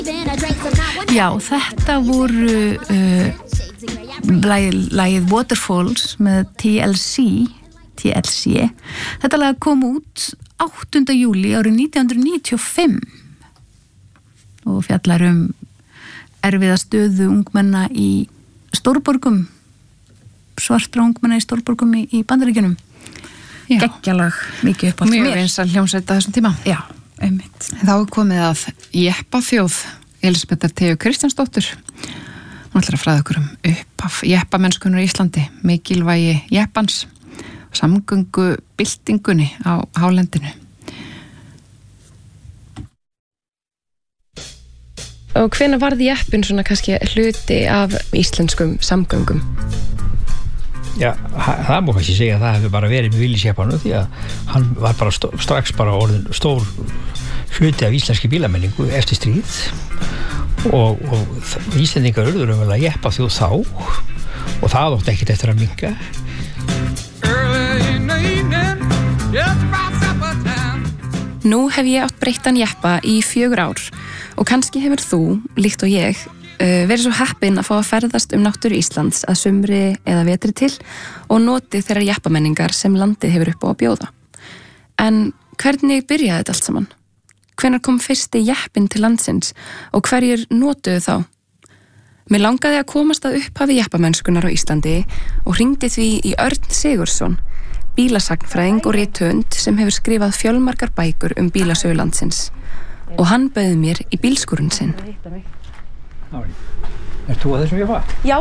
Já, þetta voru lagið Waterfalls með TLC. Þetta lag kom út 8. júlí árið 1995 og fjallar erfiða stöðu ungmenna í stórborgum, svartra ungmenna í stórborgum í Bandaríkjunum. Geggjalag, mikið upp á mjög vinsæl hljómsveit á þessum tíma. Já, einmitt. Þá er komið að jeppaþjóð Elísabethar Theo Kristjánsdóttur. Hún ætlar að fræða okkur upphaf jeppamennskunnar í Íslandi, mikilvægi jeppans, samgöngu byltingunni á hálendinu. Og hvenær varð jeppin svona kannski hluti af íslenskum samgöngum? Já, það má kannski segja að það hefur bara verið með Willys-jeppanum því að hann var bara strax bara orðin stór hluti af íslenski bílamenningu eftir stríð og Íslendingar urður að jeppa þjóð þá og það átti ekkert eftir að minnka. Nú hef ég átt breyttan jeppa í 4 ár og kannski hefur þú, líkt og ég, verið svo heppin að fá að ferðast náttúru Íslands að sumri eða vetri til og notið þeirra jeppamenningar sem landið hefur upp á að bjóða. En hvernig byrjaði þetta allt saman? Hvenær kom fyrsti jeppin til landsins og hverjir notuðu þá? Mér langaði að komast að upphafi jeppamennskunar á Íslandi og hringdi því í Örn Sigurðsson, bílasagnfræðing og rithöfund sem hefur skrifað fjölmargar bækur bílasögu landsins og hann bauð mér í bílskúrinn sinn. Ert þú að þessum jeppa? Já.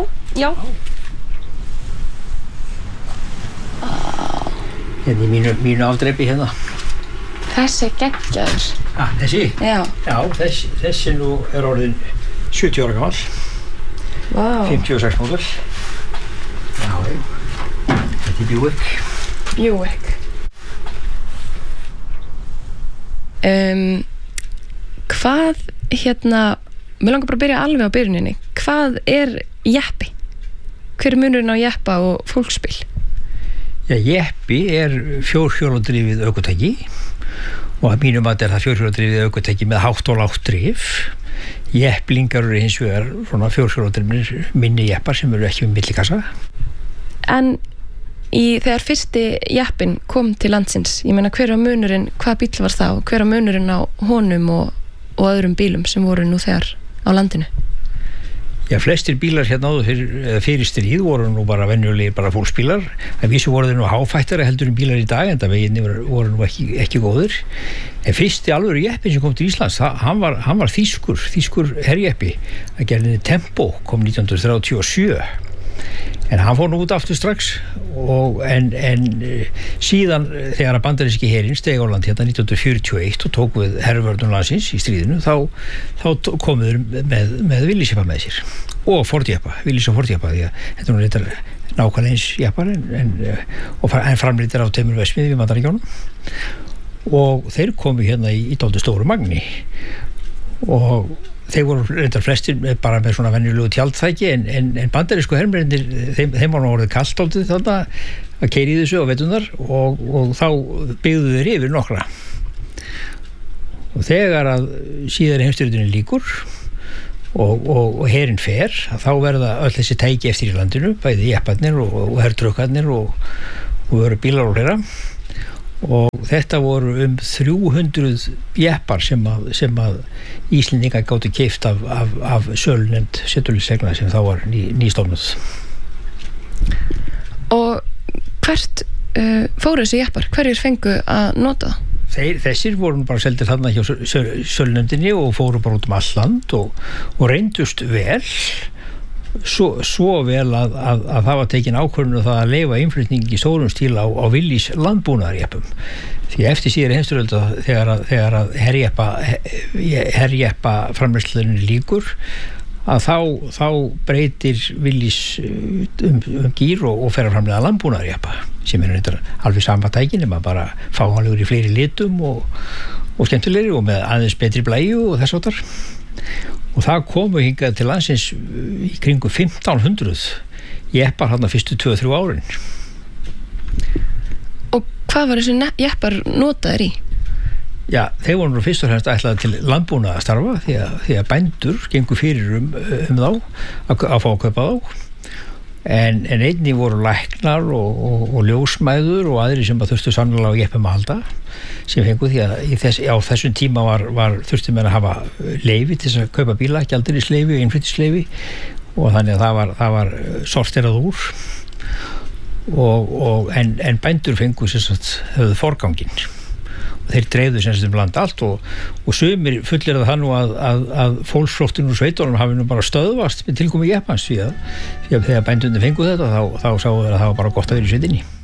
Hérna í mínu afdreipi hérna. Þessi er geggjaður. Þessi? Já. Já, þessi nú er orðin 70 ára gamall. Vá. 56 módel. Já, þetta er Buick. Hvað mér langar bara að byrja alveg á byrjuninni. Hvað er jeppi? Hver er munurinn á jeppa og fólksbíl? Já, jeppi er fjórhjóladrifið ökutæki og að mínum að er það fjórhjóladrifið ökutæki með hátt og lágt drif. Jepplingar eru hins vegar svona fjórhjóladrifnir minni jeppar sem eru ekki með millikassa. En þegar fyrsti jeppin kom til landsins, ég meina hver var munurinn, hvað bíll var það og hver var munurinn á honum og öðrum bílum sem voru nú þegar á landinu? Já, flestir bílar hérna áður fyrir stríð voru nú bara venjulegir bara fólksbílar. Það vísu voru þeir nú háfættari heldur bílar í dag en það veginni voru nú ekki góður. En fyrsti alvöru jeppin sem kom til Íslands, hann var þýskur herjeppi. Það gerði Tempo, kom 1937. En hann fór nú út aftur strax en síðan þegar að bandaríski herinn steig á land hérna 1941 og tók við hervörnum landsins í stríðinu þá komuður með Willys-jeppa með sér og Ford-jeppa, Willys og Ford-jeppa því að þetta nú reyndar nákvæmlega eins jeppar en framleitir á tveimur verksmiðjum í Bandaríkjunum og þeir komu hérna í dálítið stóru magni og þeir voru reyndar flestir bara með svona venjulegu tjaldþæki en bandarísku hermennir þeim var nú orðið kalt dálítið þarna að keyra í þessu á veturnar og þá byggðu þeir yfir nokkra og þegar að síðari heimsstyrjöldinni lýkur og herinn fer þá verða öll þessi tæki eftir í landinu bæði jepparnir og hertrökkarnir og voru bílar og hlera og þetta voru 300 jeppar sem að Íslendingar gátu keypt af sölunefnd setulífsegna sem þá var nýstofnuð. Og hvert fóru þessi jeppar? Hverjir fengu að nota það? Þessir voru bara seldir þarna hjá sölunefndinni og fóru bara út all land og reyndust vel svo vel að það var tekin ákvörðun það að leyfa innflutning í stórum stíl á Willys landbúnaðarjeppum því eftir síðari heimsstyrjöld þegar að herjeppa framleiðslunni lýkur að þá breytir Willys gír og fer að framleiða landbúnaðarjeppa sem er alveg sama tækin nema bara fáanlegur í fleiri litum og skemmtilegri og með aðeins betri blæju og þess áttar og það komu hingað til landsins í kringu 1500 jeppar hann að fyrstu 2-3 árin. Og hvað var þessi jeppar notaðir í? Já, þeir voru nú fyrst og fremst ætlað til landbúnaðar að starfa því að bændur gengu fyrir þá að fá að kaupa þá en einnig voru læknar og ljósmæður og aðri sem að þurftu sannlega á jeppum að halda sem fengu því að á þessum tíma þurftu menn að hafa leyfi til þess að kaupa bíla, gjaldeyrisleyfi og innflyttisleyfi og þannig að það var sorterað úr en bændur fengu sem sagt höfðu forganginn og þeir dreifðu sem sagt land allt og sumir fullir það nú að fólksflóttinn úr sveitunum hafi nú bara stöðvast með tilkomu jeppans því að þegar bændunni fengu þetta þá sáu þeir að það var bara gott að vera í sveitinni